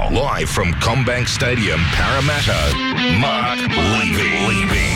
Live from Combank Stadium, Parramatta, Mark Levy.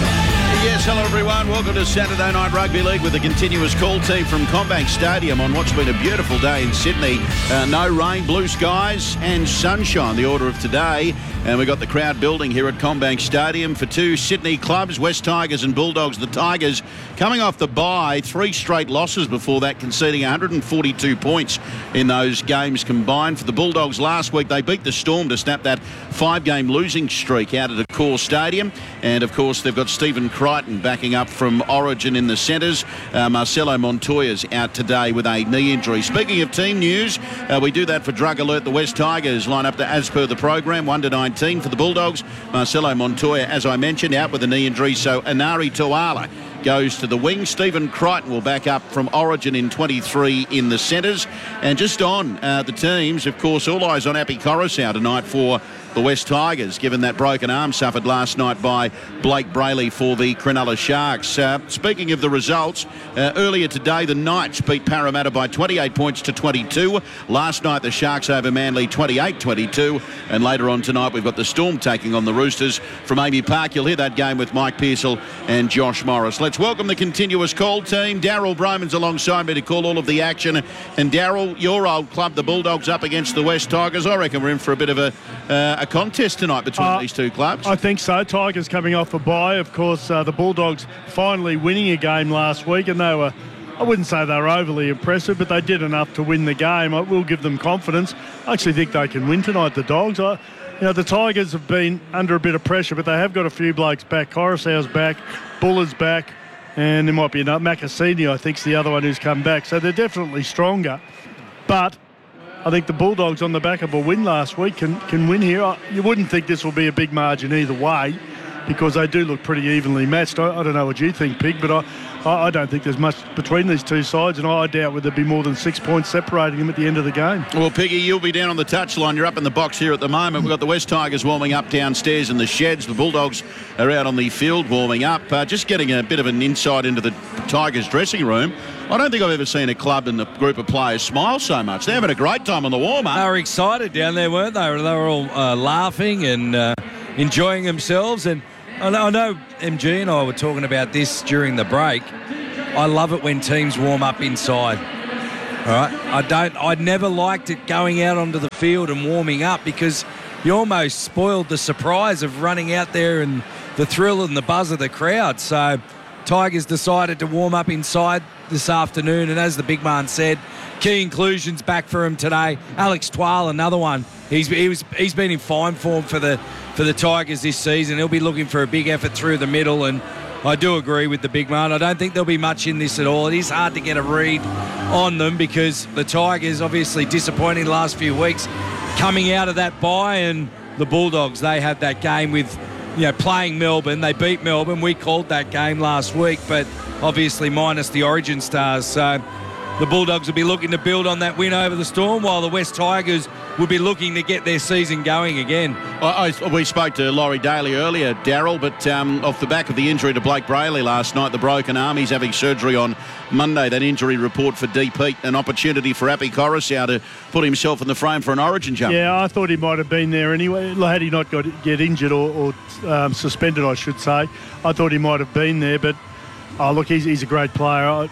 Yes, hello everyone. Welcome to Saturday Night Rugby League with a continuous call team from Combank Stadium on what's been a beautiful day in Sydney. No rain, blue skies and sunshine, the order of today. And we've got the crowd building here at Combank Stadium for two Sydney clubs, West Tigers and Bulldogs. The Tigers coming off the bye, 3 straight losses before that, conceding 142 points in those games combined. For the Bulldogs last week, they beat the Storm to snap that 5-game losing streak out at Accor Stadium. And, of course, they've got Stephen Crichton backing up from Origin in the centres. Marcelo Montoya's out today with a knee injury. Speaking of team news, we do that for Drug Alert. The West Tigers line up as per the program, 1-19 for the Bulldogs. Marcelo Montoya, as I mentioned, out with a knee injury, so Anari Toala goes to the wing. Stephen Crichton will back up from Origin in 23 in the centres. And just on the teams, of course, all eyes on Api Koroisau tonight for the West Tigers, given that broken arm suffered last night by Blake Brayley for the Cronulla Sharks. Speaking of the results, earlier today the Knights beat Parramatta by 28 points to 22. Last night the Sharks over Manly 28-22. And later on tonight we've got the Storm taking on the Roosters from Amy Park. You'll hear that game with Mike Pearsall and Josh Morris. Let's welcome the continuous call team. Darryl Broman's alongside me to call all of the action. And Darryl, your old club, the Bulldogs, up against the West Tigers. I reckon we're in for a bit of a contest tonight between these two clubs. I think so. Tigers coming off a bye. Of course, the Bulldogs finally winning a game last week, and they were, I wouldn't say they were overly impressive, but they did enough to win the game. I will give them confidence. I actually think they can win tonight, the Dogs. The Tigers have been under a bit of pressure, but they have got a few blokes back. Koroisau's back, Buller's back, and there might be another. Makasini, I think, is the other one who's come back. So they're definitely stronger. But I think the Bulldogs, on the back of a win last week, can win here. You wouldn't think this will be a big margin either way, because they do look pretty evenly matched. I don't know what you think, Pig, but I don't think there's much between these two sides, and I doubt whether there'd be more than 6 points separating them at the end of the game. Well, Piggy, you'll be down on the touchline. You're up in the box here at the moment. We've got the West Tigers warming up downstairs in the sheds. The Bulldogs are out on the field warming up. Just getting a bit of an insight into the Tigers dressing room. I don't think I've ever seen a club and a group of players smile so much. They're having a great time on the warm-up. They were excited down there, weren't they? They were all laughing and enjoying themselves. And I know MG and I were talking about this during the break. I love it when teams warm up inside. All right, I never liked it going out onto the field and warming up, because you almost spoiled the surprise of running out there and the thrill and the buzz of the crowd. So Tigers decided to warm up inside this afternoon, and as the big man said, key inclusions back for him today. Alex Twal, another one. He's been in fine form for the Tigers this season. He'll be looking for a big effort through the middle, and I do agree with the big man. I don't think there'll be much in this at all. It is hard to get a read on them, because the Tigers obviously disappointing the last few weeks coming out of that bye, and the Bulldogs, they had that game with, playing Melbourne. They beat Melbourne. We called that game last week, but obviously minus the Origin stars. So the Bulldogs will be looking to build on that win over the Storm, while the West Tigers will be looking to get their season going again. We spoke to Laurie Daly earlier, Darryl, but off the back of the injury to Blake Brayley last night, the broken arm, he's having surgery on Monday. That injury report for D. Pete, an opportunity for Api Koroisau to put himself in the frame for an Origin jump. Yeah, I thought he might have been there anyway. Had he not get injured or suspended, I should say, I thought he might have been there. But look, he's a great player.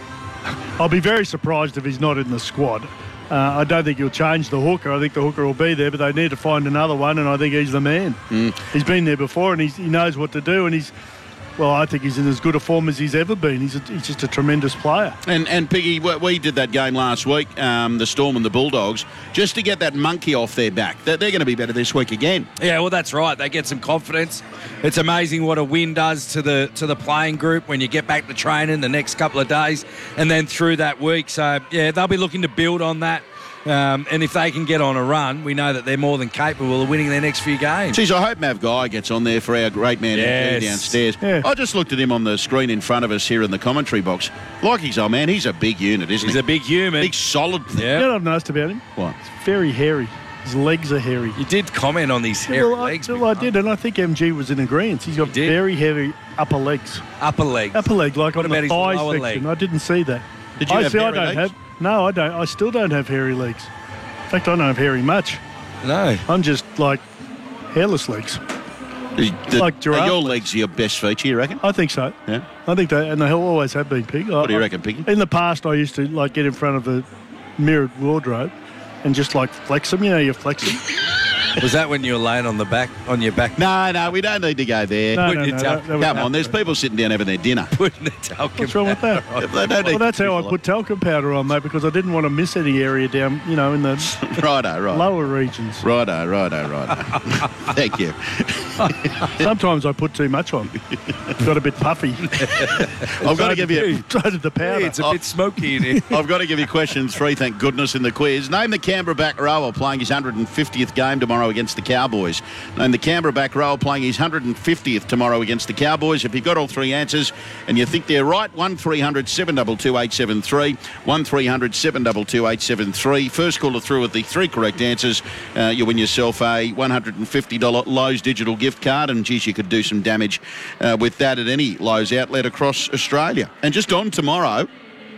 I'll be very surprised if he's not in the squad. I don't think he'll change the hooker. I think the hooker will be there, but they need to find another one, and I think he's the man. He's been there before, and he knows what to do, and I think he's in as good a form as he's ever been. He's just a tremendous player. And Piggy, we did that game last week, the Storm and the Bulldogs, just to get that monkey off their back. They're going to be better this week again. Yeah, well, that's right. They get some confidence. It's amazing what a win does to the playing group when you get back to training the next couple of days and then through that week. So, yeah, they'll be looking to build on that. And if they can get on a run, we know that they're more than capable of winning their next few games. Geez, I hope Mav Guy gets on there for our great man downstairs. Yeah. I just looked at him on the screen in front of us here in the commentary box. Like his old man, he's a big unit, isn't he? He's a big human. Big, solid thing. Yeah. You know what I've noticed about him? What? He's very hairy. His legs are hairy. You did comment on these hairy legs. I did, and I think MG was in agreement. He's got very heavy upper legs. Upper legs? Upper leg, like what on about the thigh section. Leg? I didn't see that. Did you have hairy legs? No, I don't. I still don't have hairy legs. In fact, I don't have hairy much. No. I'm just like hairless legs. Like giraffe Are your legs. legs your best feature, you reckon? I think so. Yeah. I think they always have been, Pig. What do you reckon, Piggy? In the past, I used to like get in front of the mirrored wardrobe and just like flex them. You know, you flex them. Was that when you were laying on your back? No, we don't need to go there. No, Putting no, your no, talc- that was Come on, nothing. there's people sitting down having their dinner. Putting the talcum What's wrong with that? They don't need Well, that's to how I people put talcum powder on, mate, because I didn't want to miss any area down, you know, in the Righto, right. lower regions. Righto. Thank you. Sometimes I put too much on. Got a bit puffy. I've got to give you. Traded the powder. It's a bit smoky in here. I've got to give you question 3, thank goodness, in the quiz. Name the Canberra back rower playing his 150th game tomorrow against the Cowboys. Name the Canberra back rower playing his 150th tomorrow against the Cowboys. If you've got all 3 answers and you think they're right, 1300 722 873, 1300 722 873. First caller through with the 3 correct answers, you win yourself a $150 Lowe's digital gift card, and geez, you could do some damage with that at any Lowe's outlet across Australia. And just on tomorrow,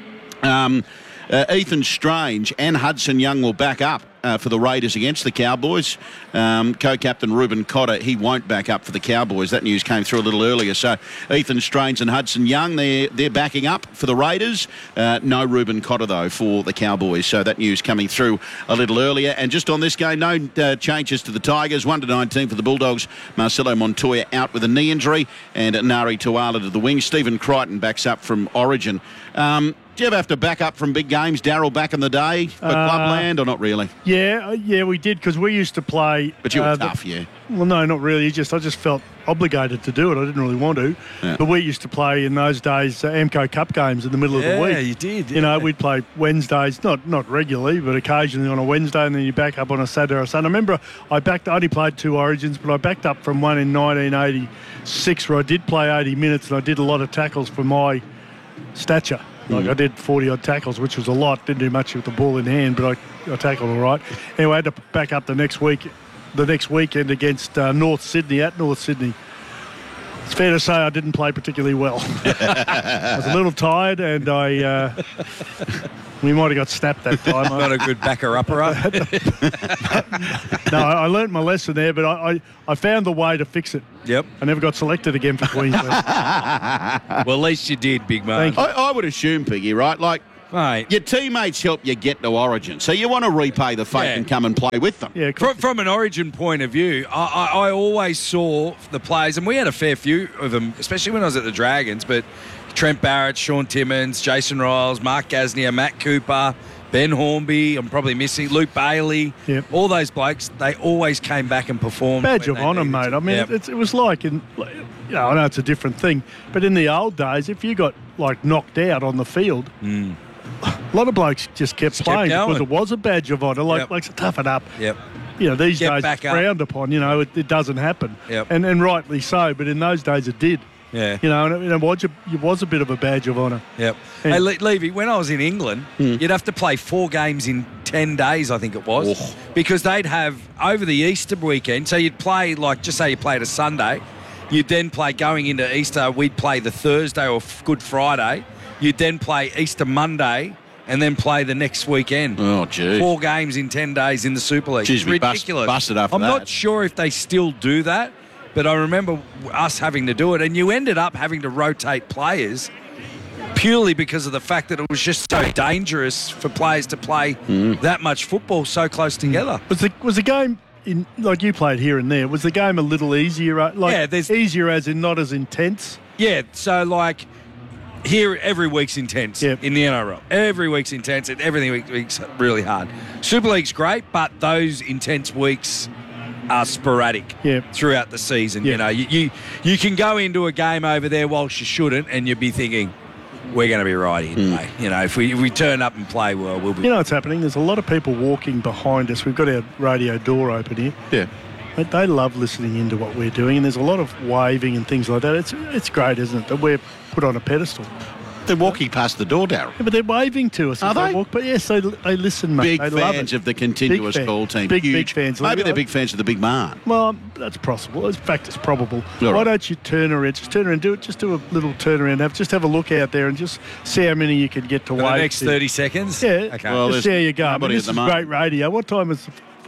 Ethan Strange and Hudson Young will back up for the Raiders against the Cowboys. Co-captain Ruben Cotter, he won't back up for the Cowboys. That news came through a little earlier. So Ethan Strange and Hudson Young, they're backing up for the Raiders. No Ruben Cotter, though, for the Cowboys. So that news coming through a little earlier. And just on this game, no changes to the Tigers. 1-19 for the Bulldogs. Marcelo Montoya out with a knee injury, and Nari Tuala to the wing. Stephen Crichton backs up from Origin. Do you ever have to back up from big games, Darryl, back in the day for Clubland, or not really? Yeah, we did, because we used to play. But you were tough, yeah. Well, no, not really. I just felt obligated to do it. I didn't really want to. Yeah. But we used to play in those days AMCO Cup games in the middle of the week. Yeah, you did. You know, we'd play Wednesdays, not regularly, but occasionally on a Wednesday, and then you back up on a Saturday or Sunday. I remember I only played 2 Origins, but I backed up from one in 1986 where I did play 80 minutes and I did a lot of tackles for my stature. Like I did 40-odd tackles, which was a lot. Didn't do much with the ball in hand, but I tackled all right. Anyway, I had to back up the next weekend against North Sydney, at North Sydney. It's fair to say I didn't play particularly well. I was a little tired, and we might have got snapped that time. Not a good backer-upper. No, I learnt my lesson there, but I found the way to fix it. Yep. I never got selected again for Queensland. Well, at least you did, big man. Thank you. I would assume, Piggy, right? Like, Mate. your teammates help you get to Origin, so you want to repay the favour Yeah. and come and play with them. Yeah, From an Origin point of view, I always saw the players, and we had a fair few of them, especially when I was at the Dragons, but Trent Barrett, Sean Timmins, Jason Riles, Mark Gasnier, Matt Cooper, Ben Hornby, I'm probably missing, Luke Bailey, Yep. all those blokes, they always came back and performed. badge when of they honour, needed mate. to. I mean, Yep. it was like I know it's a different thing, but in the old days, if you got like knocked out on the field, a lot of blokes just kept Just playing kept because going. it was a badge of honour. Like, Yep. like toughen up. Yep. You know, these Get days back it's up. frowned upon. You know, it doesn't happen. Yep. And rightly so. But in those days, it did. Yeah. You know, and it was a bit of a badge of honour. Yep. Yeah. Hey, Levy, when I was in England, you'd have to play 4 games in 10 days, I think it was, Oh. because they'd have over the Easter weekend. So you'd play, like, just say you played a Sunday, you'd then play going into Easter. We'd play the Thursday or Good Friday. You'd then play Easter Monday and then play the next weekend. Oh, gee. 4 games in 10 days in the Super League. Jeez, we Ridiculous. busted after I'm that. not sure if they still do that, but I remember us having to do it, and you ended up having to rotate players purely because of the fact that it was just so dangerous for players to play that much football so close together. Was the game in like you played here and there? Was the game a little easier? Like Yeah, there's- easier as in not as intense. Yeah, so like here every week's intense Yep. in the NRL. Every week's intense and every week's really hard. Super League's great, but those intense weeks are sporadic Yep. throughout the season. Yep. You know, you can go into a game over there whilst you shouldn't, and you'd be thinking, we're going to be right here today. You know, if we turn up and play well, we'll be. You know what's happening? There's a lot of people walking behind us. We've got our radio door open here. Yeah. They love listening into what we're doing, and there's a lot of waving and things like that. It's great, isn't it, that we're put on a pedestal. They're walking past the door, Darryl. Yeah, but they're waving to us. Are as they? walk. But yes, they listen, mate. Big they love fans it. of the continuous Big fan. call team. Big Huge. fans. Maybe Like, they're big fans of the big man. Well, that's possible. In fact, it's probable. All Why right. don't you turn around? Just turn around. Just do a little turn around. Have a look out there and just see how many you can get to For wave. the next to. 30 seconds? Yeah. Okay. Well, just there's there you go. I mean, nobody this at is the great moment. radio. What time is the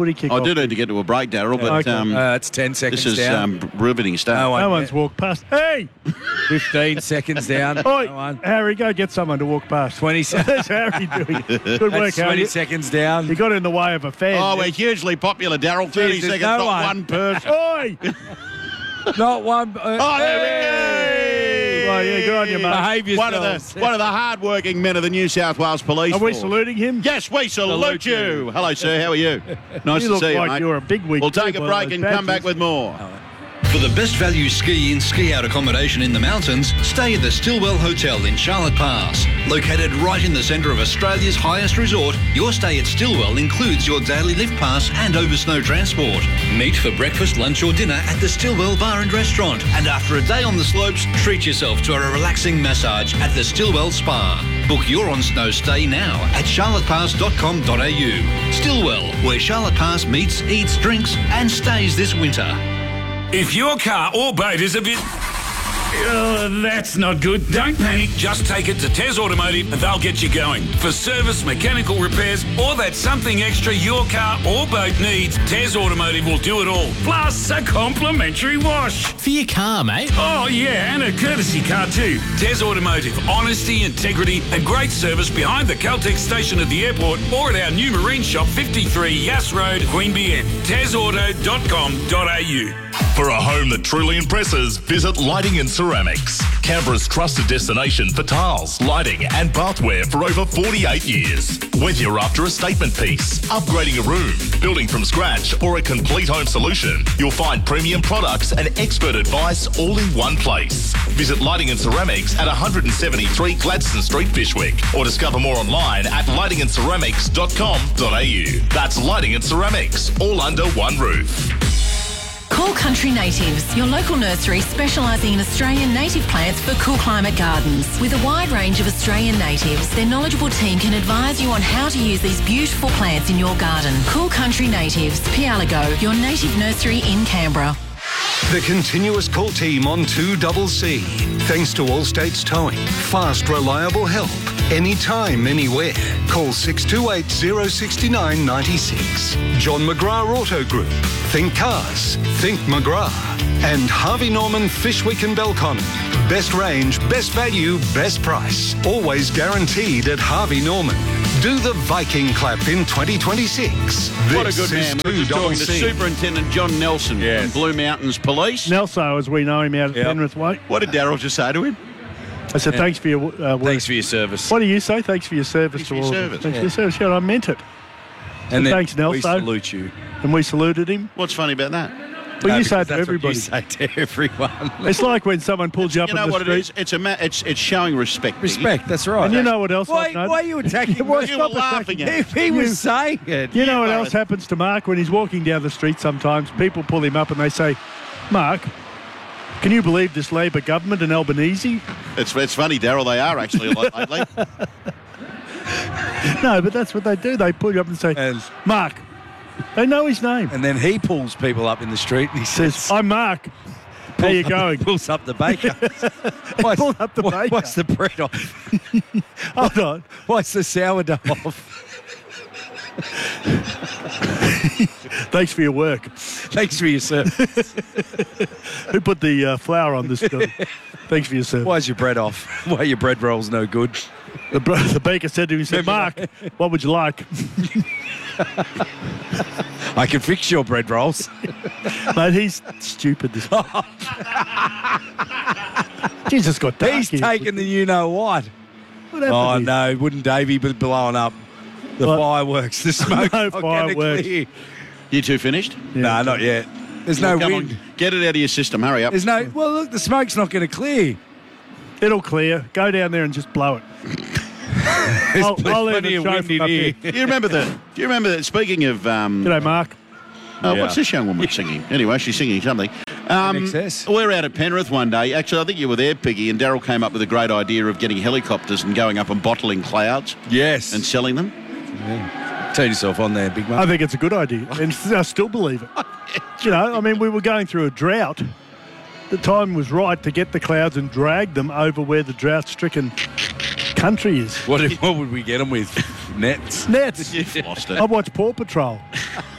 footy kick I off? do need to get to a break, Daryl, but It's 10 seconds this is down. riveting stuff. No one's walked past. Hey! 15 seconds down. Oi, No one. Harry, go get someone to walk past. 20 seconds. There's Harry doing it. Good work, That's 20 Harry. seconds down. You got in the way of a fan. Oh, we're hugely popular, Daryl. 30 there's seconds, no not one. one person. Oi! Not one. Oh, there we go. Oh, yeah, good on you, mate. Behave yourselves. One of the hard-working men of the New South Wales Police Are we Force. saluting him? Yes, we salute Salute you. you. Hello, sir. How are you? Nice You to look see you, like mate. you're a big week. We'll take a break and come back with more. For the best value ski in, ski out accommodation in the mountains, stay at the Stillwell Hotel in Charlotte Pass. Located right in the centre of Australia's highest resort, your stay at Stillwell includes your daily lift pass and over snow transport. Meet for breakfast, lunch or dinner at the Stillwell Bar and Restaurant. And after a day on the slopes, treat yourself to a relaxing massage at the Stillwell Spa. Book your on-snow stay now at charlottepass.com.au. Stillwell, where Charlotte Pass meets, eats, drinks and stays this winter. If your car or boat is a bit... that's not good. Don't panic. Just take it to Tez Automotive and they'll get you going. For service, mechanical repairs, or that something extra your car or boat needs, Tez Automotive will do it all. Plus a complimentary wash. For your car, mate. Oh, yeah, and a courtesy car too. Tez Automotive. Honesty, integrity and great service behind the Caltex station at the airport or at our new marine shop, 53 Yass Road, Queanbeyan. TezAuto.com.au. For a home that truly impresses, visit Lighting and Ceramics. Canberra's trusted destination for tiles, lighting and bathware for over 48 years. Whether you're after a statement piece, upgrading a room, building from scratch or a complete home solution, you'll find premium products and expert advice all in one place. Visit Lighting and Ceramics at 173 Gladstone Street, Fyshwick, or discover more online at lightingandceramics.com.au. That's Lighting and Ceramics, all under one roof. Cool Country Natives, your local nursery specialising in Australian native plants for cool climate gardens. With a wide range of Australian natives, their knowledgeable team can advise you on how to use these beautiful plants in your garden. Cool Country Natives, Pialago, your native nursery in Canberra. The continuous call team on 2CC. Thanks to Allstate's towing. Fast, reliable help. Anytime, anywhere. Call 628 069 96. John McGrath Auto Group. Think cars. Think McGrath. And Harvey Norman Fyshwick and Belconnen. Best range, best value, best price. Always guaranteed at Harvey Norman. Do the Viking clap in 2026. What a good man. We're just talking to 2CC. Superintendent John Nelson from Blue Mountains Police. Nelson, as we know him out at Penrith Way. What did Daryl just say to him? I said, thanks for your work. Thanks for your service. What do you say? Thanks for your service Thanks to for your all of us. service. Thanks for your service. Yeah, I meant it. And then thanks, Nelson. we salute you. And we saluted him. What's funny about that? Well, you say it Because to that's what everybody. you say to everyone. It's like when someone pulls you up You know in the what street. it is? It's showing respect. Biggie. Respect, that's right. And you know what else Why, I've noticed? why are you attacking me? Well, You stop were laughing attacking at If he was saying it. You know what Yeah, else happens to Mark when he's walking down the street sometimes? People pull him up and they say, Mark, can you believe this Labor government in Albanese? It's funny, Daryl. They are actually a lot lately. No, but that's what they do. They pull you up and say, And- Mark. They know his name. And then he pulls people up in the street and he Says, says, I'm Mark. How you going? Pulls up the baker. Pulled up the baker. What's the bread off? Hold on. What's the sourdough off? Thanks for your work. Thanks for your service. Who put the flour on this stuff? Thanks for your service. Why's your bread off? Why your bread roll's no good? The baker said to him, he said, Mark, what would you like? I can fix your bread rolls. Mate, he's stupid. This Jesus got dark. He's here. taken the you-know-what. What happened Oh, here? no, wouldn't Davey be blowing up? The What? fireworks, the smoke. No not fireworks. clear. You two finished? No, not yet. There's Well, no come wind. on, get it out of your system. Hurry up. There's no... Well, look, the smoke's not going to clear. It'll clear. Go down there and just blow it. I'll leave plenty the of show wind from in up here. here. Do you remember that? Speaking of, G'day, Mark. what's this young woman singing? Anyway, she's singing something. excess. We're out at Penrith one day. Actually, I think you were there, Piggy, and Daryl came up with a great idea of getting helicopters and going up and bottling clouds Yes. and selling them. Turn yourself on there, big I man. think it's a good idea. And I still believe it. You know, I mean, we were going through a drought. The time was right to get the clouds and drag them over where the drought-stricken country is. What would we get them with? Nets? Nets. You've lost it. I watch Paw Patrol.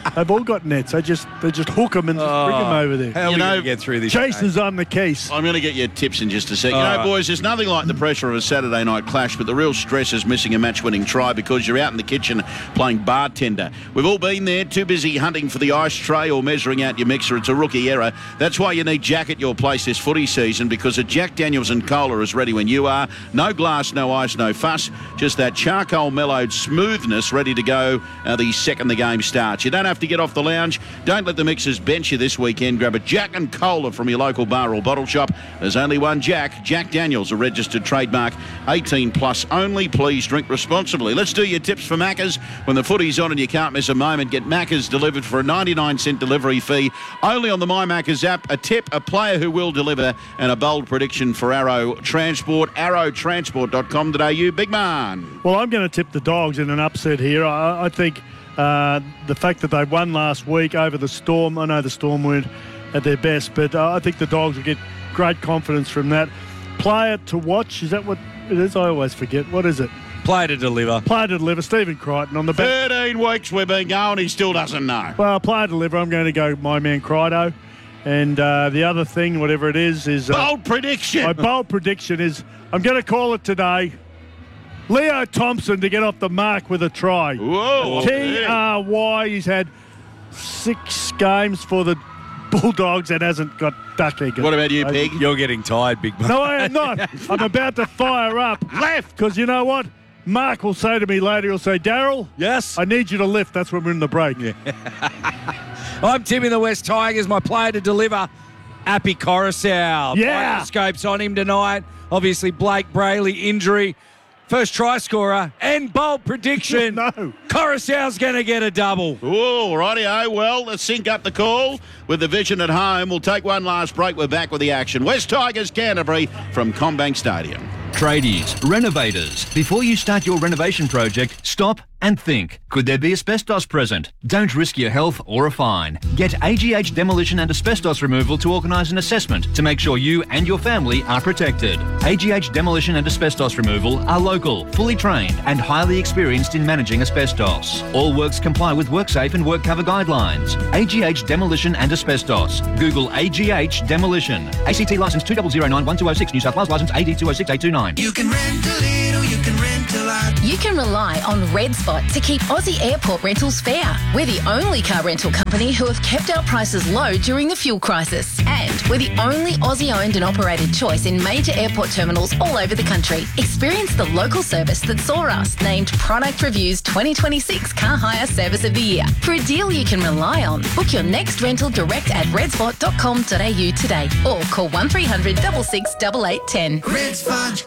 They've all got nets. They just hook them and just bring them over there. How are we going to get through this? Jason's on the case. I'm going to get your tips in just a sec. Boys, there's nothing like the pressure of a Saturday night clash, but the real stress is missing a match-winning try because you're out in the kitchen playing bartender. We've all been there, too busy hunting for the ice tray or measuring out your mixer. It's a rookie error. That's why you need Jack at your place this footy season, because a Jack Daniels and Cola is ready when you are. No glass, no ice, no fuss. Just that charcoal mellowed smoothness ready to go the second the game starts. You don't have to get off the lounge. Don't let the mixers bench you this weekend. Grab a Jack and Cola from your local bar or bottle shop. There's only one Jack. Jack Daniels, a registered trademark. 18 plus only. Please drink responsibly. Let's do your tips for Maccas. When the footy's on and you can't miss a moment, get Maccas delivered for a 99-cent delivery fee. Only on the My Maccas app. A tip, a player who will deliver, and a bold prediction for Arrow Transport. arrowtransport.com.au. Big man. Well, I'm going to tip the Dogs in an upset here. I think the fact that they won last week over the Storm, I know the Storm weren't at their best, but I think the Dogs will get great confidence from that. Player to watch, is that what it is? I always forget. What is it? Player to deliver. Player to deliver, Stephen Crichton on the back. 13 weeks we've been going, he still doesn't know. Well, player to deliver, I'm going to go my man Crichton. And the other thing, whatever it is... bold prediction. My bold prediction is, I'm going to call it today, Leo Thompson to get off the mark with a try. Whoa. TRY, he's had 6 games for the Bulldogs and hasn't got duck egg. What about you, Pig? You're getting tired, big man. No, I am not. I'm about to fire up. Left. Because you know what? Mark will say to me later, he'll say, Daryl, yes, I need you to lift. That's when we're in the break. Yeah. I'm tipping the West Tigers. My player to deliver, Api Coruscant. Yeah. Microscopes on him tonight. Obviously, Blake Brayley injury. First try scorer and bold prediction. No. Coruscant's going to get a double. Oh, righty-o. Well, let's sync up the call with the Vision at home. We'll take one last break. We're back with the action. West Tigers, Canterbury from CommBank Stadium. Tradies, renovators. Before you start your renovation project, stop and think. Could there be asbestos present? Don't risk your health or a fine. Get AGH Demolition and Asbestos Removal to organise an assessment to make sure you and your family are protected. AGH Demolition and Asbestos Removal are local, fully trained and highly experienced in managing asbestos. All works comply with WorkSafe and WorkCover guidelines. AGH Demolition and Asbestos. Google AGH Demolition. ACT licence 2009-1206, New South Wales licence AD 206829. You can rent a little, you can rent a lot. You can rely on Red Spot to keep Aussie airport rentals fair. We're the only car rental company who have kept our prices low during the fuel crisis. And we're the only Aussie-owned and operated choice in major airport terminals all over the country. Experience the local service that saw us named Product Review's 2026 Car Hire Service of the Year. For a deal you can rely on, book your next rental direct at redspot.com.au today or call 1300 66 8810. Red Spot.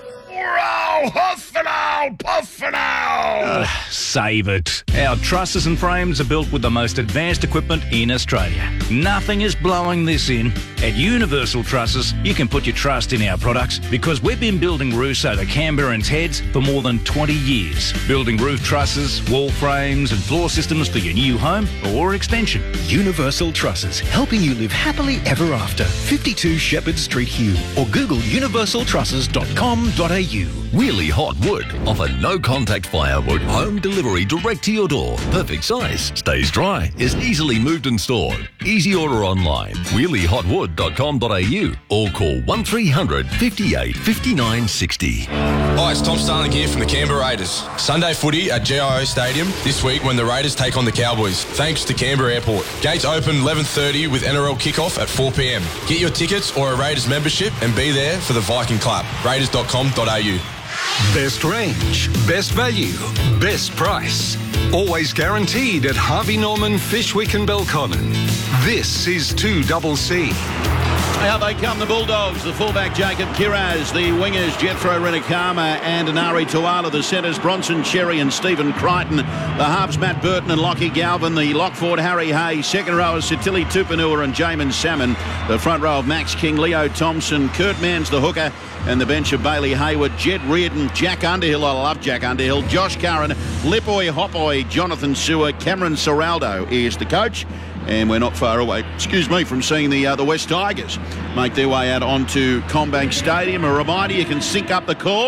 Save it. Our trusses and frames are built with the most advanced equipment in Australia. Nothing is blowing this in. At Universal Trusses, you can put your trust in our products because we've been building roofs over Canberrans' heads for more than 20 years. Building roof trusses, wall frames and floor systems for your new home or extension. Universal Trusses, helping you live happily ever after. 52 Shepherd Street, Hugh, or Google universaltrusses.com.au. Wheelie Hot Wood offer no-contact firewood, home delivery direct to your door. Perfect size, stays dry, is easily moved and stored. Easy order online, wheeliehotwood.com.au or call 1300 58 59 60. Hi, it's Tom Starling here from the Canberra Raiders. Sunday footy at GIO Stadium this week when the Raiders take on the Cowboys, thanks to Canberra Airport. Gates open 11:30 with NRL kickoff at 4 p.m. Get your tickets or a Raiders membership and be there for the Viking Clap. Raiders.com.au. Best range, best value, best price. Always guaranteed at Harvey Norman, Fishwick and Belconnen. This is 2CC. Out they come, the Bulldogs, the fullback Jacob Kiraz, the wingers Jethro Renakama and Anari Tuala, the centres Bronson Cherry and Stephen Crichton, the halves Matt Burton and Lockie Galvin, the lockforward Harry Hayes, second row is Sitili Tupanua and Jamin Salmon, the front row of Max King, Leo Thompson, Kurt Manns the hooker, and the bench of Bailey Hayward, Jed Reardon, Jack Underhill, I love Jack Underhill, Josh Curran, Lipoy Hopoy, Jonathan Sewer, Cameron Serraldo is the coach. And we're not far away, from seeing the West Tigers make their way out onto CommBank Stadium. A reminder, you can sync up the call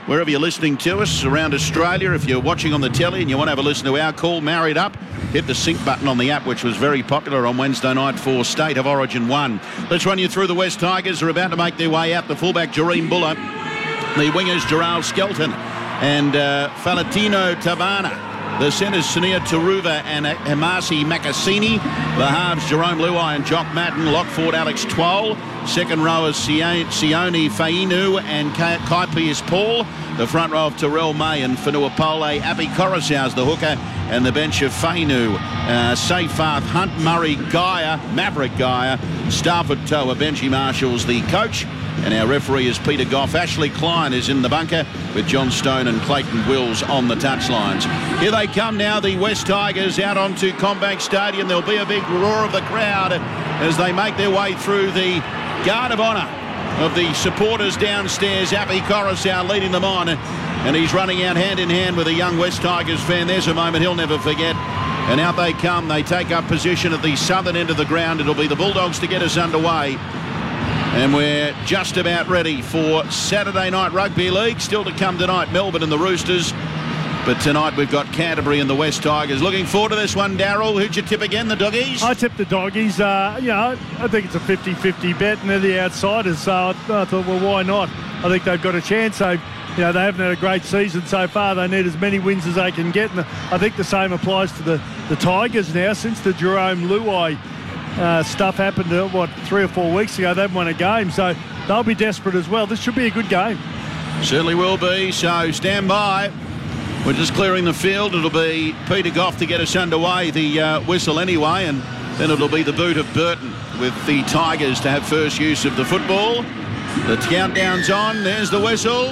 wherever you're listening to us around Australia. If you're watching on the telly and you want to have a listen to our call, Married Up, hit the sync button on the app, which was very popular on Wednesday night for State of Origin 1. Let's run you through the West Tigers. Are about to make their way out. The fullback, Jareem Buller. The wingers, Gerald Skelton and Falatino Tabana. The centres, Sania Taruva and Amasi Makasini. The halves, Jerome Luai and Jock Madden. Lockford, Alex Twole. Second rowers, Sione Fainu and Kai Pierce-Paul. The front row of Terrell May and Fanua Pole. Abby Coruscant's the hooker. And the bench of Fainu, Seyfarth, Hunt, Murray, Geyer, Maverick Geyer, Stafford Toa, Benji Marshall's the coach. And our referee is Peter Goff. Ashley Klein is in the bunker with John Stone and Clayton Wills on the touchlines. Here they come now, the West Tigers out onto CommBank Stadium. There'll be a big roar of the crowd as they make their way through the Guard of Honour of the supporters downstairs. Appy Coruscant leading them on, and he's running out hand in hand with a young West Tigers fan. There's a moment he'll never forget. And out they come. They take up position at the southern end of the ground. It'll be the Bulldogs to get us underway. And we're just about ready for Saturday Night Rugby League. Still to come tonight, Melbourne and the Roosters. But tonight we've got Canterbury and the West Tigers. Looking forward to this one, Darryl. Who'd you tip again, the Doggies? I tipped the Doggies. I think it's a 50-50 bet, and they're the outsiders. So I thought, well, why not? I think they've got a chance. They haven't had a great season so far. They need as many wins as they can get. And I think the same applies to the Tigers now. Since the Jerome Luai stuff happened 3 or 4 weeks ago, they've won a game, so they'll be desperate as well. This should be a good game. Certainly will be, so stand by. We're just clearing the field. It'll be Peter Goff to get us underway, the whistle anyway, and then it'll be the boot of Burton with the Tigers to have first use of the football. The countdown's on. There's the whistle,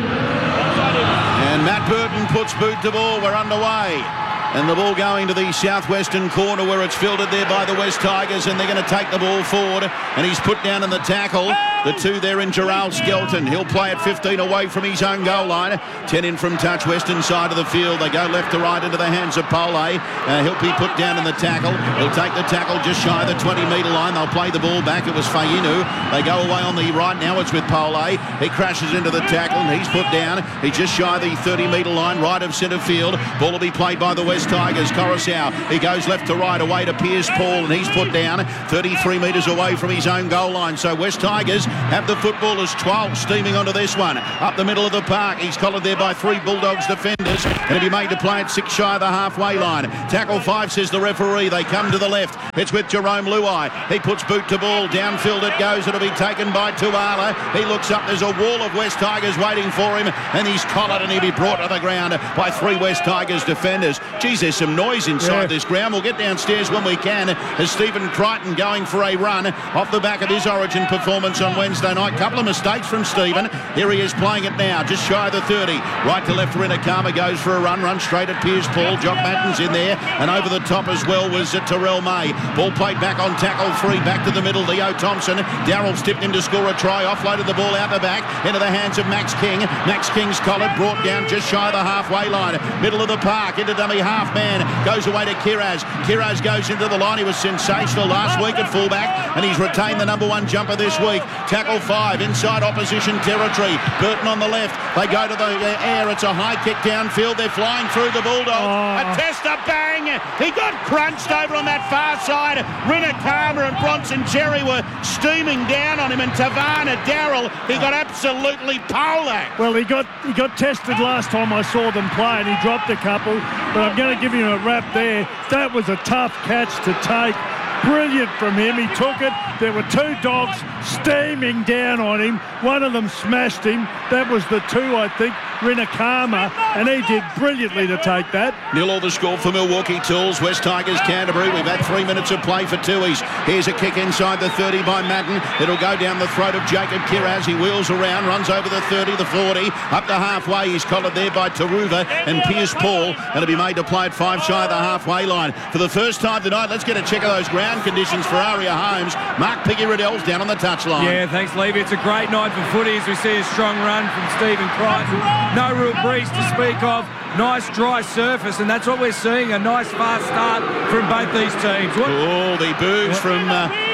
and Matt Burton puts boot to ball. We're underway. And the ball going to the southwestern corner where it's fielded there by the West Tigers, and they're going to take the ball forward, and he's put down in the tackle. The two there in Gerald Skelton. He'll play at 15 away from his own goal line. 10 in from touch western side of the field. They go left to right into the hands of Pole. He'll be put down in the tackle. He'll take the tackle just shy of the 20-metre line. They'll play the ball back. It was Fainu. They go away on the right. Now it's with Pole. He crashes into the tackle, and he's put down. He's just shy of the 30-metre line, right of centre field. Ball will be played by the West Tigers. Coruscant. He goes left to right away to Pierce-Paul, and he's put down 33 metres away from his own goal line. So West Tigers have the footballers 12 steaming onto this one. Up the middle of the park. He's collared there by 3 Bulldogs defenders, and he'll be made to play at 6 shy of the halfway line. Tackle 5, says the referee. They come to the left. It's with Jerome Luai. He puts boot to ball. Downfield it goes. It'll be taken by Tuala. He looks up. There's a wall of West Tigers waiting for him, and he's collared, and he'll be brought to the ground by 3 West Tigers defenders. Geez, there's some noise inside this ground. We'll get downstairs when we can, as Stephen Crichton going for a run off the back of his Origin performance on Wednesday night. Couple of mistakes from Stephen. Here he is playing it now, just shy of the 30. Right to left, Rinakama goes for a run straight at Pierce-Paul. Jock Madden's in there, and over the top as well was Terrell May. Ball played back on tackle 3, back to the middle, Leo Thompson. Darrell's tipped him to score a try, offloaded the ball out the back into the hands of Max King. Max King's collared, brought down just shy of the halfway line. Middle of the park, into dummy half man, goes away to Kiraz. Kiraz goes into the line. He was sensational last week at fullback, and he's retained the number 1 jumper this week. Tackle 5 inside opposition territory. Burton on the left. They go to the air. It's a high kick downfield. They're flying through the Bulldogs. A tester, bang! He got crunched over on that far side. Rinakama and Bronson Cherry were steaming down on him, and Tavana Darrell, he got absolutely poleaxed. Well, he got tested last time I saw them play, and he dropped a couple, but I'm going to give him a rap there. That was a tough catch to take. Brilliant from him. He took it. There were 2 dogs steaming down on him. One of them smashed him. That was the 2, I think, Rinakama, and he did brilliantly to take that. 0-0 the score for Milwaukee Tools. West Tigers, Canterbury. We've had 3 minutes of play for Tuies. Here's a kick inside the 30 by Madden. It'll go down the throat of Jacob Kiraz. He wheels around, runs over the 30, the 40, up to halfway. He's collared there by Taruva and Pierce-Paul, and it'll be made to play at 5 shy of the halfway line. For the first time tonight, let's get a check of those ground conditions for Aria Holmes. Mark Piggy-Riddell's down on the touchline. Yeah, thanks, Levy. It's a great night for footy as we see a strong run from Stephen Crichton. No real breeze to speak of. Nice dry surface, and that's what we're seeing, a nice fast start from both these teams. Oh, the boos from the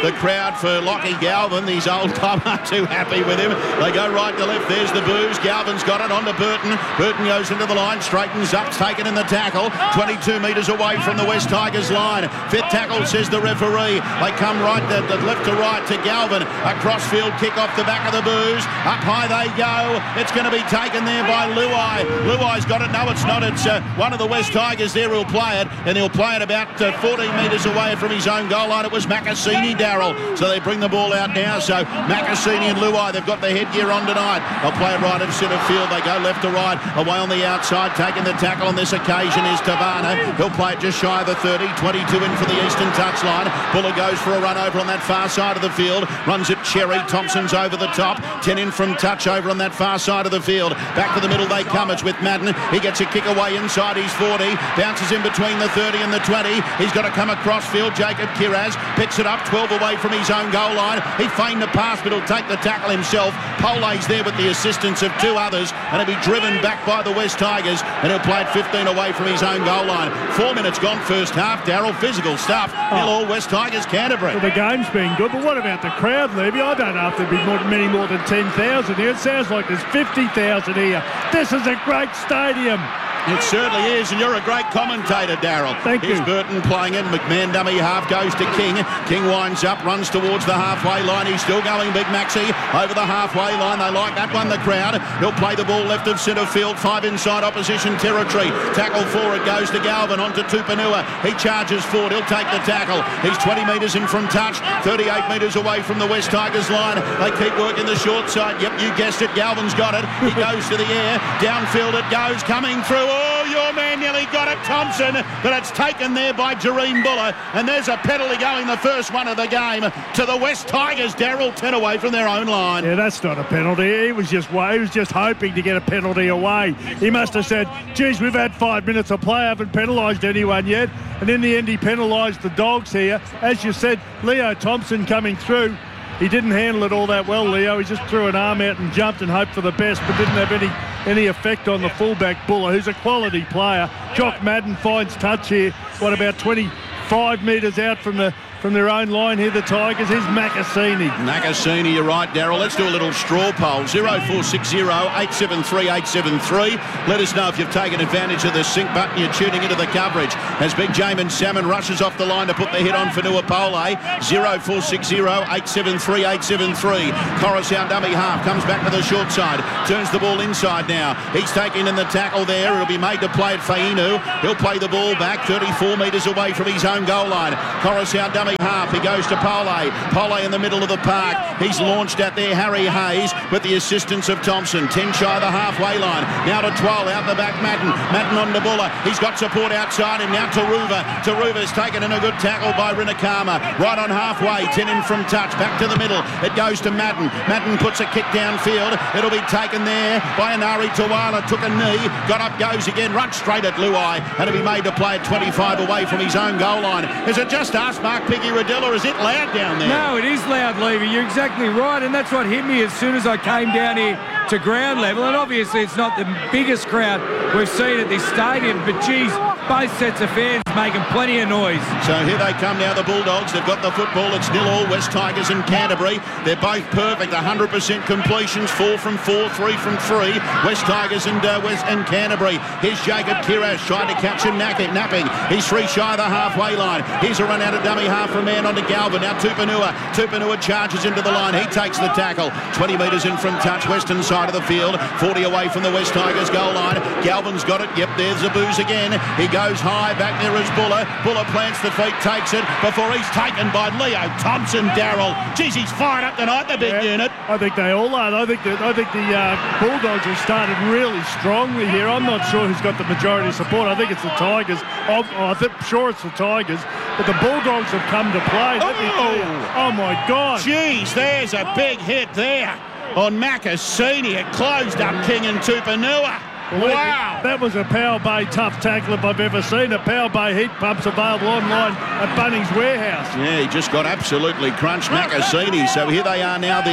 The crowd for Lockie Galvin, these old club aren't too happy with him. They go right to left. There's the boos. Galvin's got it onto Burton. Burton goes into the line, straightens up, taken in the tackle. 22 metres away from the West Tigers line. Fifth tackle, says the referee. They come right, left to right to Galvin. A crossfield kick off the back of the boos. Up high they go. It's going to be taken there by Luai. Luai's got it. No, it's not. It's one of the West Tigers there who'll play it, and he'll play it about 14 metres away from his own goal line. It was Macassini, Darryl. So they bring the ball out now. So Macassini and Luai, they've got their headgear on tonight. They'll play it right in centre field. They go left to right. Away on the outside, taking the tackle on this occasion is Tavana. He'll play it just shy of the 30. 22 in for the eastern touchline. Buller goes for a run over on that far side of the field. Runs it Cherry. Thompson's over the top. 10 in from touch over on that far side of the field. Back to the middle they come. It's with Madden. He gets a kick away inside his 40. Bounces in between the 30 and the 20. He's got to come across field. Jacob Kiraz picks it up 12 away from his own goal line. He feigned the pass, but he'll take the tackle himself. Pole's there with the assistance of two others, and he'll be driven back by the West Tigers, and he'll play it 15 away from his own goal line. 4 minutes gone first half. Darryl, physical stuff. Nil all West Tigers, Canterbury. Well, the game's been good, but what about the crowd, Levy? I don't know if there'd be many more than 10,000 here. It sounds like there's 50,000 here. This is a great stadium. It certainly is, and you're a great commentator, Darryl. Thank you. Here's Burton playing in. McMahon dummy half goes to King. King winds up, runs towards the halfway line. He's still going, Big Maxi, over the halfway line. They like that one, the crowd. He'll play the ball left of centre field, 5 inside opposition territory. Tackle forward goes to Galvin, onto Tupanua. He charges forward. He'll take the tackle. He's 20 metres in from touch, 38 metres away from the West Tigers line. They keep working the short side. Yep, you guessed it. Galvin's got it. He goes to the air. Downfield it goes, coming through. Oh, your man nearly got it, Thompson, but it's taken there by Jareen Buller, and there's a penalty going, the first one of the game, to the West Tigers. Darryl, 10 away from their own line. Yeah, that's not a penalty. He was just hoping to get a penalty away. He must have said, geez, we've had 5 minutes of play, haven't penalised anyone yet, and in the end he penalised the Dogs here. As you said, Leo Thompson coming through. He didn't handle it all that well, Leo. He just threw an arm out and jumped and hoped for the best, but didn't have any effect on the fullback Buller, who's a quality player. Jock Madden finds touch here. What, about 25 metres out from their own line here, the Tigers. Here's Macassini. Macassini, you're right, Darryl. Let's do a little straw poll. 0460 873 873. Let us know if you've taken advantage of the sync button. You're tuning into the coverage as Big Jamin Salmon rushes off the line to put the hit on for Nuapole. 0460 873 873. Coruscant dummy half comes back to the short side. Turns the ball inside now. He's taking in the tackle there. It'll be made to play it for Inu. He'll play the ball back 34 metres away from his own goal line. Coruscant dummy half. He goes to Pole. Pole in the middle of the park. He's launched at there, Harry Hayes, with the assistance of Thompson. 10 shy of the halfway line. Now to Twal, out the back, Madden. Madden on to Buller. He's got support outside him. Now to Ruva. Ruva's taken in a good tackle by Rinakama. Right on halfway. 10 in from touch. Back to the middle. It goes to Madden. Madden puts a kick downfield. It'll be taken there by Anari Tawala. Took a knee. Got up, goes again. Run straight at Luai. And it'll be made to play at 25 away from his own goal line. Is it just us, Mark Piggy Riddell, or is it loud down there? No, it is loud, Levy. You're exactly right, and that's what hit me as soon as I came down here to ground level. And obviously it's not the biggest crowd we've seen at this stadium, but geez, both sets of fans making plenty of noise. So here they come now, the Bulldogs. They've got the football. It's 0-0 West Tigers and Canterbury. They're both perfect, 100% completions, 4 from 4, 3 from 3. West Tigers and Canterbury. Here's Jacob Kiraz trying to catch him napping. He's 3 shy of the halfway line. Here's a run out of dummy half for a man onto Galvin. Now Tupanua. Tupanua charges into the line. He takes the tackle. 20 metres in from touch, western side of the field. 40 away from the West Tigers goal line. Galvin's got it. Yep, there's the booze again. He goes high. Back there is Buller. Buller plants the feet, takes it before he's taken by Leo Thompson, Darryl. Geez, he's fired up tonight, the big unit. I think they all are. I think the Bulldogs have started really strongly here. I'm not sure who's got the majority support. I think it's the Tigers. I'm sure it's the Tigers. But the Bulldogs have come to play. Oh my God. Geez, there's a big hit there on Macassini. It closed up King and Tupanua. Wow. That was a Power Bay tough tackle if I've ever seen. A Power Bay heat pump's available online at Bunnings Warehouse. Yeah, he just got absolutely crunched, Macassini. So here they are now,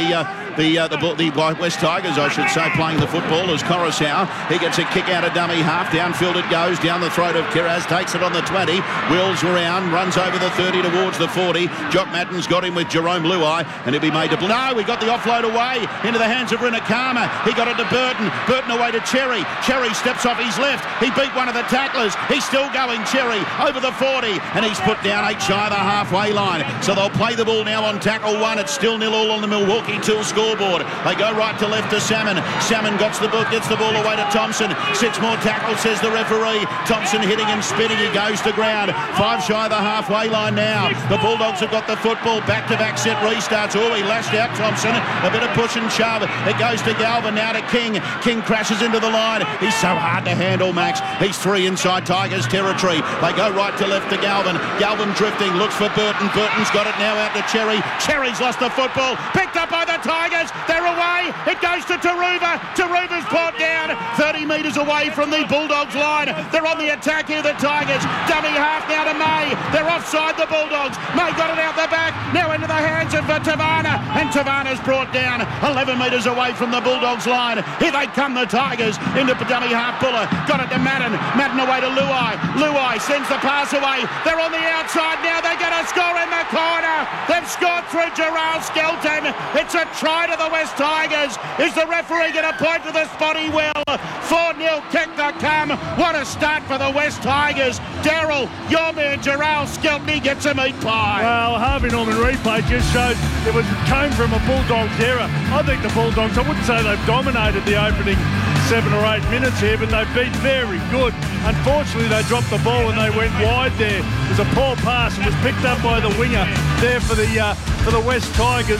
the West Tigers, I should say, playing the football as Coruscant. He gets a kick out of dummy half. Downfield it goes, down the throat of Kiraz, takes it on the 20, wheels around, runs over the 30 towards the 40. Jock Madden's got him with Jerome Luai, and he'll be made to... No, we got the offload away into the hands of Rinakama. He got it to Burton. Burton away to Cherry. Cherry steps off his left. He beat one of the tacklers. He's still going, Cherry, over the 40, and he's put down 8 shy of the halfway line. So they'll play the ball now on tackle 1. It's still 0-all on the Milwaukee Tool scoreboard. They go right to left to Salmon. Salmon gets the ball away to Thompson. 6 more tackles, says the referee. Thompson hitting and spinning. He goes to ground. 5 shy of the halfway line now. The Bulldogs have got the football. Back-to-back set restarts. Oh, he lashed out Thompson. A bit of push and shove. It goes to Galvin, now to King. King crashes into the line. He's so hard to handle, Max. He's 3 inside Tigers territory. They go right to left to Galvin. Galvin drifting, looks for Burton. Burton's got it now out to Cherry. Cherry's lost the football. Picked up by the Tigers. They're away. It goes to Taruva. Taruva's brought down 30 metres away from the Bulldogs line. They're on the attack here, the Tigers. Dummy half now to May. They're offside, the Bulldogs. May got it out the back. Now into the hands of Tavana. And Tavana's brought down 11 metres away from the Bulldogs line. Here they come, the Tigers, into dummy half Buller. Got it to Madden. Madden away to Luai. Luai sends the pass away. They're on the outside now. They're going to score in the corner. They've scored through Gerald Skelton. It's a try to the West Tigers. Is the referee going to point to the spot? He will. 4-0 kick to come. What a start for the West Tigers. Daryl, your man Gerald Skelton, he gets a meat pie. Well, Harvey Norman replay just showed it came from a Bulldogs error. I think the Bulldogs, I wouldn't say they've dominated the opening 7 or 8 minutes here, but they've been very good. Unfortunately, they dropped the ball and they went wide there. It was a poor pass. It was picked up by the winger there for the West Tigers,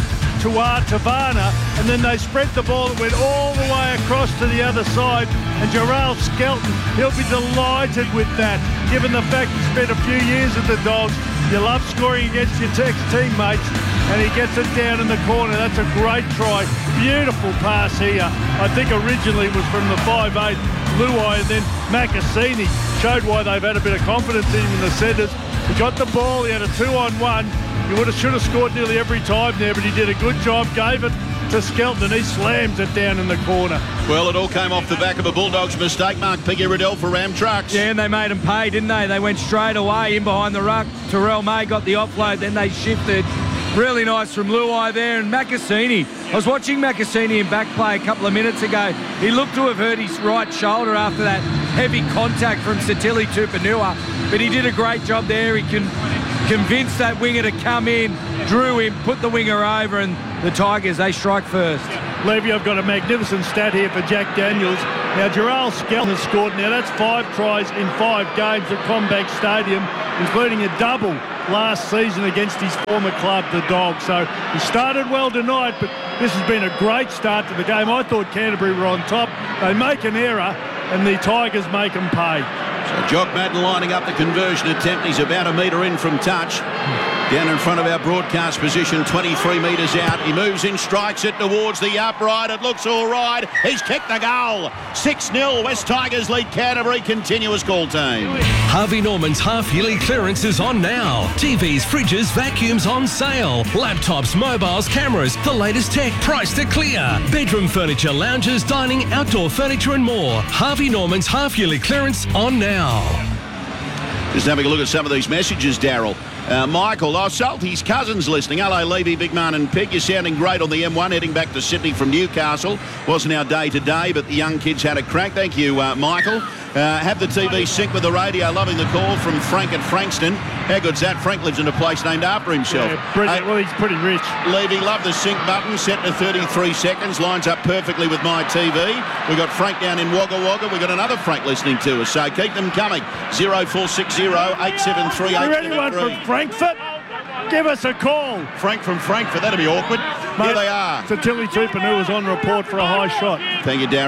Tavana, and then they spread the ball that went all the way across to the other side, and Gerald Skelton, he'll be delighted with that, given the fact he spent a few years at the Dogs. You love scoring against your teammates, and he gets it down in the corner. That's a great try. Beautiful pass here. I think originally it was from the 5'8", Luai, and then Macassini. Showed why they've had a bit of confidence in him in the centres. He got the ball, he had a 2-on-1. He should have scored nearly every time there, but he did a good job, gave it to Skelton. He slams it down in the corner. Well, it all came off the back of a Bulldogs mistake, Mark. Piggy Riddell for Ram Trucks. Yeah, and they made them pay, didn't they? They went straight away in behind the ruck. Terrell May got the offload, then they shifted. Really nice from Luai there, and Macassini. I was watching Macassini in back play a couple of minutes ago. He looked to have hurt his right shoulder after that heavy contact from Satili Tupanua, but he did a great job there. He can convince that winger to come in, drew him, put the winger over, and the Tigers, they strike first. Levy, I've got a magnificent stat here for Jack Daniels. Now, Gerald Skelton has scored. Now, that's 5 tries in 5 games at Combank Stadium, including a double last season against his former club, the Dogs. So he started well tonight, but this has been a great start to the game. I thought Canterbury were on top. They make an error, and the Tigers make them pay. So Jock Madden lining up the conversion attempt. He's about a metre in from touch. Down in front of our broadcast position, 23 metres out. He moves in, strikes it towards the upright. It looks all right. He's kicked the goal. 6-0. West Tigers lead Canterbury. Continuous call team. Harvey Norman's half-yearly clearance is on now. TVs, fridges, vacuums on sale. Laptops, mobiles, cameras, the latest tech priced to clear. Bedroom furniture, lounges, dining, outdoor furniture and more. Harvey Norman's half-yearly clearance on now. Just having a look at some of these messages, Daryl. Michael, Salty's cousin's listening. Hello, Levy, Big Man and Pig. You're sounding great on the M1, heading back to Sydney from Newcastle. Wasn't our day today, but the young kids had a crack. Thank you, Michael. Have the TV sync with the radio. Loving the call from Frank at Frankston. How good's that? Frank lives in a place named after himself. Yeah, well, he's pretty rich. Levy, love the sync button. Set to 33 seconds. Lines up perfectly with my TV. We got Frank down in Wagga Wagga. We got another Frank listening to us. So keep them coming. 0460 873 873. Anyone from Frankfurt? Give us a call. Frank from Frankfurt. That'd be awkward. Mate, here they are. Satili Tupanua is on report for a high shot. Thank you, Daryl.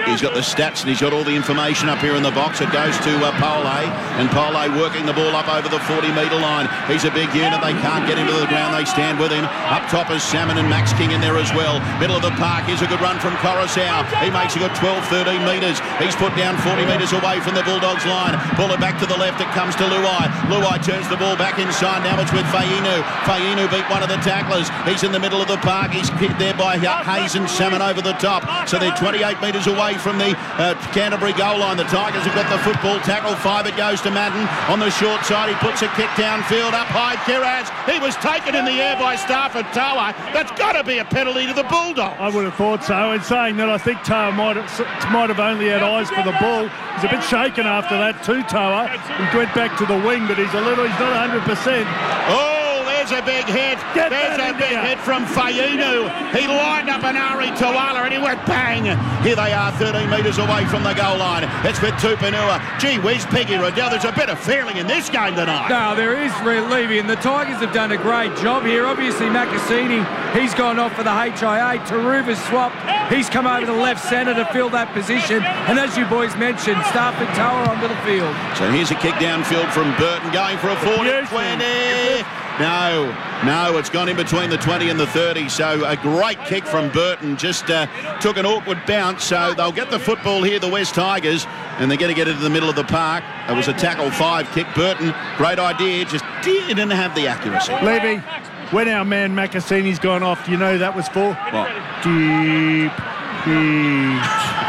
He's got the stats and he's got all the information up here in the box. It goes to Pole, and Pole working the ball up over the 40-metre line. He's a big unit. They can't get into the ground. They stand with him. Up top is Salmon and Max King in there as well. Middle of the park. Here's a good run from Coruscant. He makes a good 12, 13 metres. He's put down 40 metres away from the Bulldogs line. Ball it back to the left. It comes to Luai. Luai turns the ball back inside. Now it's with Fainu. Fainu beat one of the tacklers. He's in the middle of the park. He's hit there by Hayes and Salmon over the top. So they're 28 metres away from the Canterbury goal line. The Tigers have got the football. Tackle 5. It goes to Madden on the short side. He puts a kick downfield. Up high, Kiraz. He was taken in the air by Stafford Toa. That's got to be a penalty to the Bulldogs. I would have thought so. In saying that, I think Toa might have only had eyes for the ball. He's a bit shaken after that too, Toa. He went back to the wing, but he's not 100%. Oh, there's a big hit. There's a big hit from Fainu. He lined up an Ari Tuala and he went bang. Here they are, 13 metres away from the goal line. It's with Tupanua. Gee whiz, Peggy Riddell. There's a bit of feeling in this game tonight. No, there is, Levy, and the Tigers have done a great job here. Obviously, Macassini, he's gone off for the HIA. Taruva's swapped. He's come over to the left centre to fill that position. And as you boys mentioned, Stafford Toa onto the field. So here's a kick downfield from Burton going for a 40-20. No, it's gone in between the 20 and the 30. So a great kick from Burton. Just took an awkward bounce. So they'll get the football here, the West Tigers, and they're going to get it to the middle of the park. It was a tackle 5 kick. Burton, great idea, just didn't have the accuracy. Levy, when our man Macassini's gone off, do you know that was for? What? Deep heat.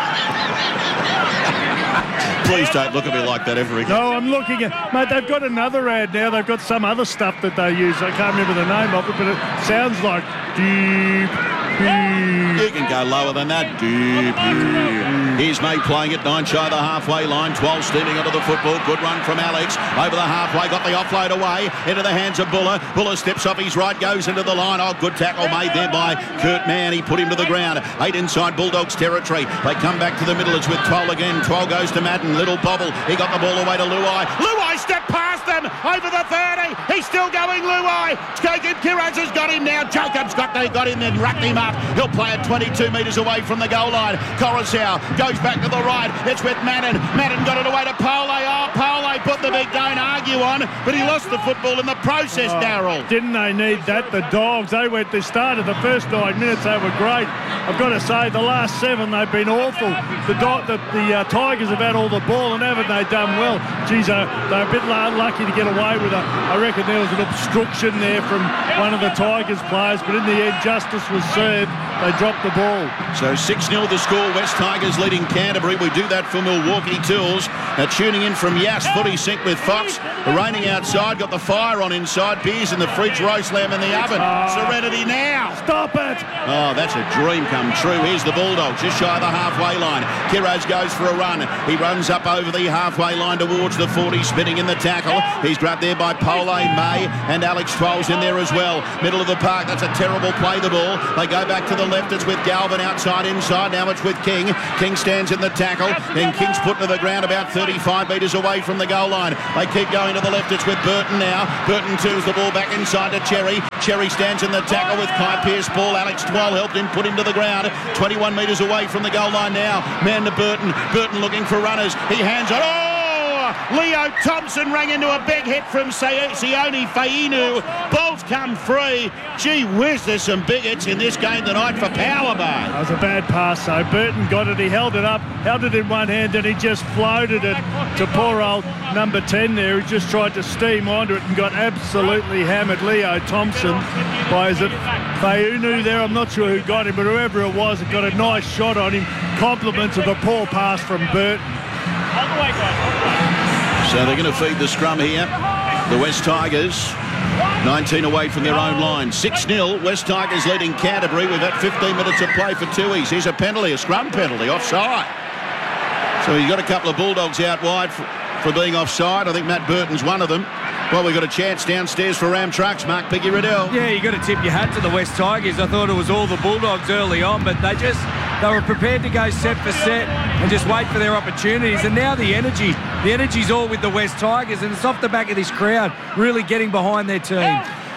Please don't look at me like that ever again. No, I'm looking at... Mate, they've got another ad now. They've got some other stuff that they use. I can't remember the name of it, but it sounds like deep heat. You can go lower than that. Deep heat. Here's May playing it 9 shy of the halfway line. 12 steaming onto the football. Good run from Alex. Over the halfway. Got the offload away. Into the hands of Buller. Buller steps off his right. Goes into the line. Oh, good tackle made there by Kurt Mann. He put him to the ground. 8 inside Bulldogs territory. They come back to the middle. It's with Toll again. Toll goes to Madden. Little bobble. He got the ball away to Luai. Luai stepped past them. Over the 30. He's still going, Luai. Kiraz has got him now. Jacobs got him then. Rucked him up. He'll play it 22 metres away from the goal line. Coruscant goes back to the right. It's with Madden. Madden got it away to Pole. Oh, Pole put the big don't argue on, but he lost the football in the process, Darryl. Didn't they need that? The Dogs, they started the first 9 minutes, they were great. I've got to say, the last 7, they've been awful. The Tigers have had all the ball, and haven't they done well? Geez, they're a bit unlucky to get away with it. I reckon there was an obstruction there from one of the Tigers players, but in the end, justice was served. They dropped the ball. So 6-0 the score. West Tigers leading Canterbury. We do that for Milwaukee Tools. Tuning in from Yass, Footy Sync with Fox. The raining outside, got the fire on inside. Beers in the fridge, roast lamb in the oven. Serenity now. Stop it. Oh, that's a dream come true. Here's the Bulldogs, just shy of the halfway line. Kiraz goes for a run. He runs up over the halfway line towards the 40, spinning in the tackle. He's grabbed there by Pole, May, and Alex Twell's in there as well. Middle of the park, that's a terrible play, the ball. They go back to the left, it's with Galvin outside, inside. Now it's with King. King stands in the tackle, and King's put to the ground about 35 metres away from the goal line. They keep going to the left, it's with Burton now. Burton twos the ball back inside to Cherry. Cherry stands in the tackle with Kai Pearce-Paul. Alex Twell helped him put him to the ground. 21 metres away from the goal line now. Man to Burton. Burton looking for runners. He hands it. Oh! Leo Thompson rang into a big hit from Sione Fainu. Ball's come free. Gee whiz, there's some big hits in this game tonight for Power Bay. That was a bad pass, though. Burton got it. He held it up, held it in one hand, and he just floated it to poor old number 10 there. He just tried to steam onto it and got absolutely hammered. Leo Thompson by, is it Fainu there? I'm not sure who got him, but whoever it was, it got a nice shot on him. Compliments of a poor pass from Burton. On the way, guys. So they're going to feed the scrum here. The West Tigers, 19 away from their own line. 6-0, West Tigers leading Canterbury. We've had 15 minutes of play for Tuies. Here's a penalty, a scrum penalty, offside. So he's got a couple of Bulldogs out wide for being offside. I think Matt Burton's one of them. Well, we've got a chance downstairs for Ram Trucks, Mark Piggy Riddell. Yeah, you got to tip your hat to the West Tigers. I thought it was all the Bulldogs early on, but they were prepared to go set for set and just wait for their opportunities. And now the energy's all with the West Tigers, and it's off the back of this crowd really getting behind their team.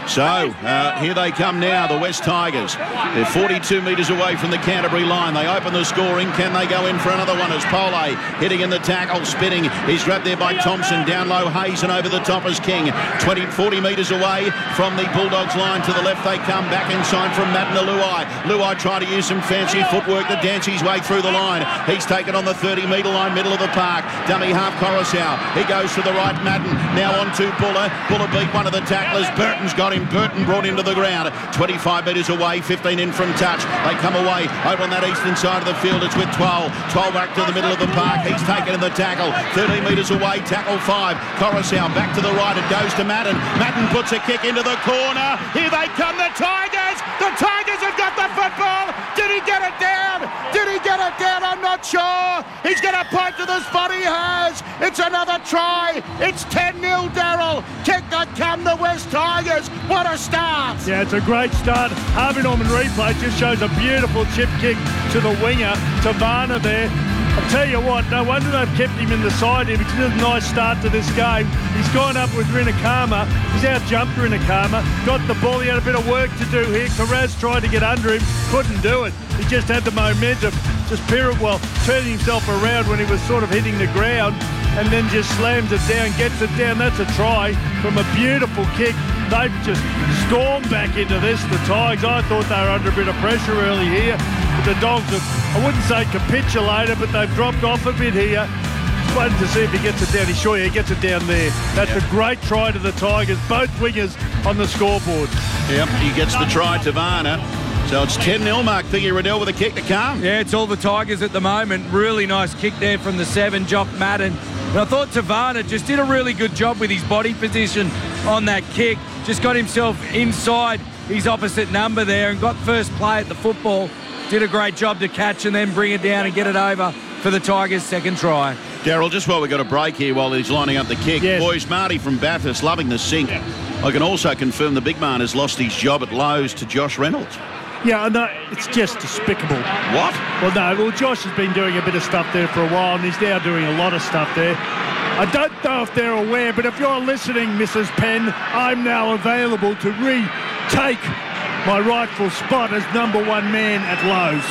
So here they come now, the West Tigers. They're 42 metres away from the Canterbury line. They open the scoring. Can they go in for another one as Pole hitting in the tackle, spinning. He's grabbed there by Thompson. Down low, Hayes, and over the top is King. 40 metres away from the Bulldogs line. To the left they come, back inside from Madden to Luai. Luai trying to use some fancy footwork to dance his way through the line. He's taken on the 30-metre line, middle of the park. Dummy half Coruscant. He goes to the right, Madden. Now on to Buller. Buller beat one of the tacklers. Burton's got him. Burton brought him to the ground. 25 metres away, 15 in from touch. They come away over on that eastern side of the field. It's with 12. 12 back to the middle of the park. He's taken in the tackle. 13 metres away, tackle 5. Coruscant back to the right. It goes to Madden. Madden puts a kick into the corner. Here they come, the Tigers. The Tigers have got the football. Did he get it down? Did he get it down? I'm not sure. He's going to point to the spot. He has. It's another try. It's 10-0, Daryl. Kick that come the West Tigers. What a start. Yeah, it's a great start. Harvey Norman replay just shows a beautiful chip kick to the winger, Tavana there. I'll tell you what, no wonder they've kept him in the side here because it's a nice start to this game. He's gone up with Rinakama. He's out-jumped Rinakama. Got the ball. He had a bit of work to do here. Carraz tried to get under him. Couldn't do it. He just had the momentum. Just turning himself around when he was sort of hitting the ground and then just slams it down, gets it down. That's a try from a beautiful kick. They've just stormed back into this, the Tigers. I thought they were under a bit of pressure early here. But the Dogs have, I wouldn't say capitulated, but they've dropped off a bit here. Just waiting to see if he gets it down. He's sure he gets it down there. That's a great try to the Tigers. Both wingers on the scoreboard. Yep, he gets the try, Tavana. So it's 10-0, Mark Thingy Riddell with a kick to come. Yeah, it's all the Tigers at the moment. Really nice kick there from the 7, Jock Madden. And I thought Tavana just did a really good job with his body position on that kick. Just got himself inside his opposite number there and got first play at the football. Did a great job to catch and then bring it down and get it over for the Tigers' second try. Daryl, just while we've got a break here while he's lining up the kick. Yes. Boys, Marty from Bathurst loving the sink. I can also confirm the big man has lost his job at Lowe's to Josh Reynolds. Yeah, no, it's just despicable. What? Well, Josh has been doing a bit of stuff there for a while, and he's now doing a lot of stuff there. I don't know if they're aware, but if you're listening, Mrs. Penn, I'm now available to retake my rightful spot as number 1 man at Lowe's.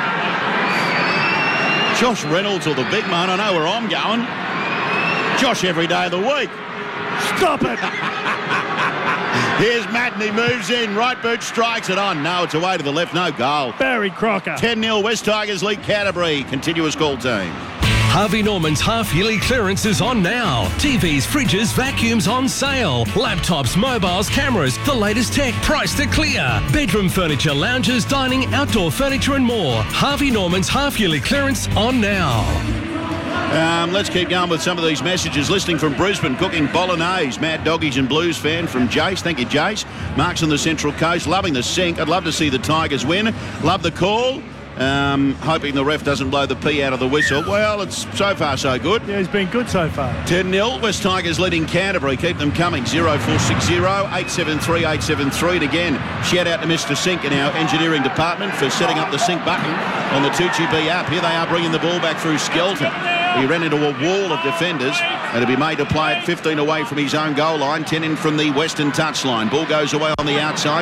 Josh Reynolds or the big man, I know where I'm going. Josh every day of the week. Stop it! Here's Madden, he moves in, right boot strikes it on. No, it's away to the left, no goal. Barry Crocker. 10-0, West Tigers lead Canterbury. Continuous call team. Harvey Norman's half-yearly clearance is on now. TVs, fridges, vacuums on sale. Laptops, mobiles, cameras, the latest tech priced to clear. Bedroom furniture, lounges, dining, outdoor furniture and more. Harvey Norman's half-yearly clearance on now. Let's keep going with some of these messages. Listening from Brisbane, cooking bolognese. Mad Doggies and Blues fan from Jace. Thank you, Jace. Mark's on the Central Coast. Loving the sink. I'd love to see the Tigers win. Love the call. Hoping the ref doesn't blow the pee out of the whistle. Well, it's so far so good. Yeah, he's been good so far. 10-0, West Tigers leading Canterbury. Keep them coming. 0460 873 873. And again, shout out to Mr. Sink in our engineering department for setting up the sync button on the 2GB app. Here they are bringing the ball back through Skelton. He ran into a wall of defenders and to be made to play at 15 away from his own goal line, 10 in from the western touchline. Ball goes away on the outside.